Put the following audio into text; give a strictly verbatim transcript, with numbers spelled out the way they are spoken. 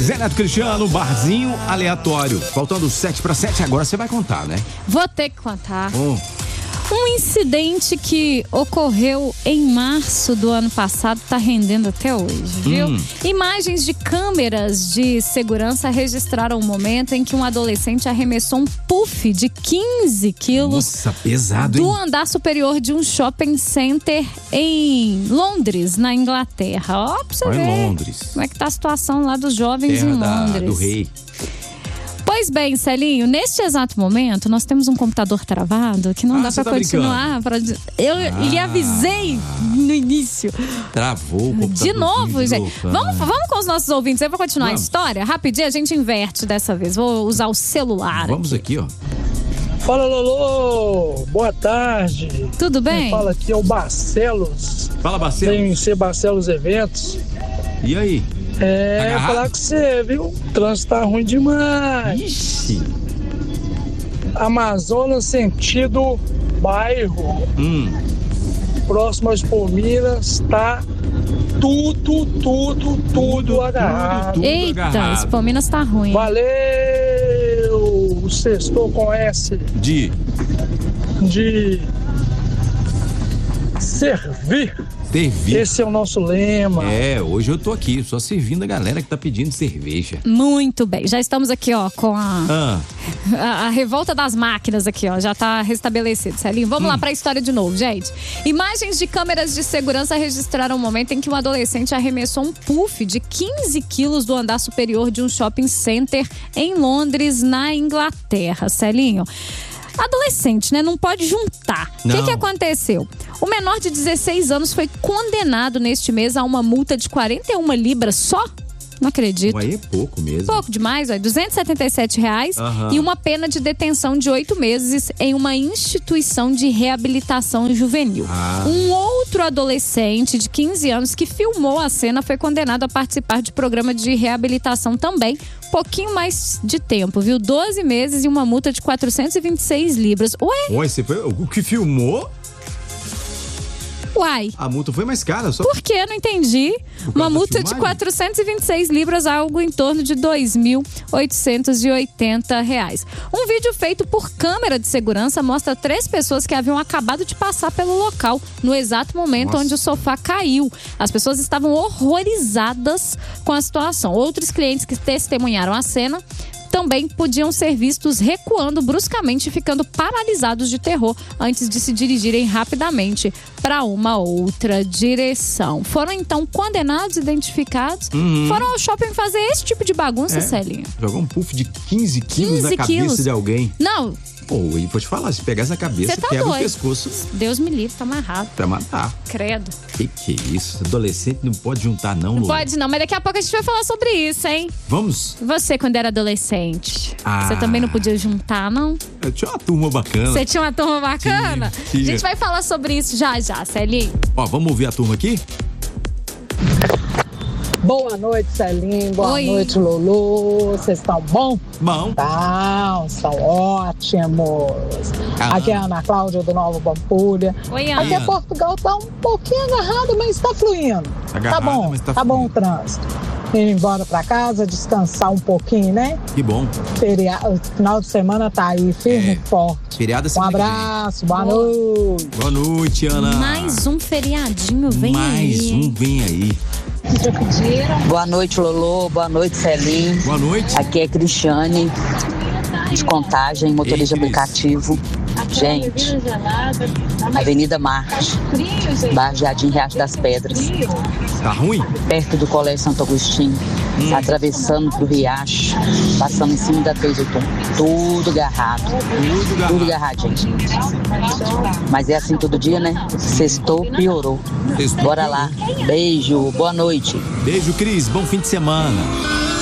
Zé Neto Cristiano, barzinho aleatório. Faltando sete para sete, agora você vai contar, né? Vou ter que contar. Hum. Um incidente que ocorreu em março do ano passado está rendendo até hoje, viu? Hum. Imagens de câmeras de segurança registraram o momento em que um adolescente arremessou um puff de quinze quilos. Nossa, pesado, hein? Do andar superior de um shopping center em Londres, na Inglaterra. Ó, pra você Ó, em ver Londres. como é que tá a situação lá dos jovens Terra em da, Londres. do rei. Pois bem, Celinho, neste exato momento nós temos um computador travado que não Ah, dá você pra tá continuar. Pra... Eu Ah. lhe avisei no início. Travou o computador. De novo, de gente. novo. Vamos, vamos com os nossos ouvintes aí pra continuar Vamos. a história? Rapidinho, a gente inverte dessa vez. Vou usar o celular. Vamos aqui, ó. Fala, Lolo! Boa tarde. Tudo bem? Quem fala aqui é o Barcelos. Fala, Barcelos. Tem C Barcelos Eventos. E aí? É, Tá agarrado? falar com você, viu? O trânsito tá ruim demais. Ixi. Amazonas, sentido bairro. Hum. Próximo às Palmeiras, tá tudo, tudo, tudo agarrado. tudo Eita, agarrado. esse Palmeiras tá ruim. Valeu! Sextou com S De. de servir. Servir. Esse é o nosso lema. É, hoje eu tô aqui, só servindo a galera que tá pedindo cerveja. Muito bem, já estamos aqui, ó, com a, Ah, a, a revolta das máquinas aqui, ó, já tá restabelecido, Celinho. Vamos Hum. lá pra história de novo, gente. Imagens de câmeras de segurança registraram o momento em que um adolescente arremessou um puff de quinze quilos do andar superior de um shopping center em Londres, na Inglaterra, Celinho. Adolescente, né? Não pode juntar. O que Não. que aconteceu? O menor de dezesseis anos foi condenado neste mês a uma multa de quarenta e uma libras só? Não acredito. aí é pouco mesmo. Pouco demais, ó, duzentos e setenta e sete reais Aham. e uma pena de detenção de oito meses em uma instituição de reabilitação juvenil. Ah. Um outro adolescente de quinze anos que filmou a cena foi condenado a participar de programa de reabilitação também. Pouquinho mais de tempo, viu? doze meses e uma multa de quatrocentos e vinte e seis libras. Ué? Ué, você foi o que filmou? Uai. A multa foi mais cara, só Por que? Não entendi. causa Uma da multa de filmagem? quatrocentos e vinte e seis libras, algo em torno de dois mil oitocentos e oitenta reais. Um vídeo feito por câmera de segurança mostra três pessoas que haviam acabado de passar pelo local no exato momento Nossa. onde o sofá caiu. As pessoas estavam horrorizadas com a situação. Outros clientes que testemunharam a cena também podiam ser vistos recuando bruscamente e ficando paralisados de terror antes de se dirigirem rapidamente para uma outra direção. Foram então condenados, identificados, Uhum. foram ao shopping fazer esse tipo de bagunça, É. Celinha. Jogou um puff de quinze quilos na quinze cabeça quilos. de alguém. Não, Pô, e vou te falar, se pegar essa cabeça, Cê tá quebra doido. o pescoço Deus me livre, tá amarrado. pra matar. Credo. Que que é isso? Adolescente não pode juntar, não, Não Lulu. pode não, mas daqui a pouco a gente vai falar sobre isso, hein? Vamos? Você, quando era adolescente, Ah. você também não podia juntar, não? Eu tinha uma turma bacana. Você tinha uma turma bacana? Tinha, tinha. A gente vai falar sobre isso já já, Celinho. Ó, vamos ouvir a turma aqui? Boa noite, Celinho. Boa Oi. noite, Lulu. Vocês estão bom? Bom. Tá, estão ótimos. Ah. Aqui é a Ana Cláudia do Nova Pampulha. Oi, Aqui Ana. é Portugal, tá um pouquinho agarrado, mas tá fluindo. Agarrado, tá bom, mas tá tá bom o trânsito. Ir embora pra casa, descansar um pouquinho, né? Que bom. Feria... O final de semana tá aí, firme É. e forte. Feriado Um semana que vem. abraço, boa Boa. noite. Boa noite, Ana. Mais um feriadinho vem Mais aí. um vem aí. Boa noite, Lolo. Boa noite, Celinho. Boa noite. Aqui é Cristiane, de Contagem, motorista Ei, Cris. aplicativo. Gente, Avenida Marte, bairro Jardim Riacho das Pedras, Tá ruim? perto do Colégio Santo Agostinho, atravessando pro Riacho, passando em cima da T G Tom. Tudo agarrado, Tudo garrado. tudo agarradinho. Mas é assim todo dia, né? Sextou, piorou. Sextou, Bora lá. Beijo, boa noite. Beijo, Cris. Bom fim de semana.